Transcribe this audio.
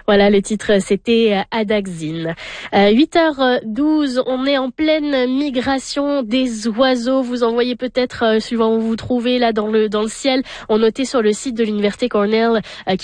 Voilà, le titre, c'était Adaxine. 8h12, on est en pleine migration des oiseaux. Vous en voyez peut-être, suivant où vous vous trouvez, là, dans le ciel. On notait sur le site de l'Université Cornell